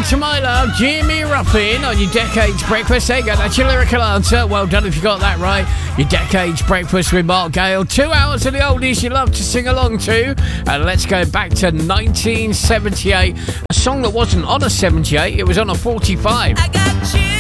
to my love, Jimmy Ruffin, on your Decades Breakfast. There you go, that's your lyrical answer. Well done if you got that right. Your Decades Breakfast with Mark Gale. 2 hours of the oldies you love to sing along to. And let's go back to 1978. A song that wasn't on a 78, it was on a 45.